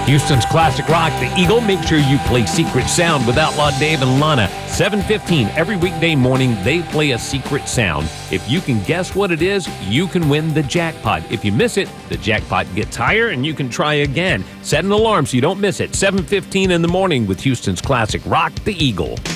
Houston's Classic Rock, The Eagle. Make sure you play Secret Sound with Outlaw Dave and Lana. 7:15 every weekday morning, they play a secret sound. If you can guess what it is, you can win the jackpot. If you miss it, the jackpot gets higher and you can try again. Set an alarm so you don't miss it. 7:15 in the morning with Houston's Classic Rock, The Eagle.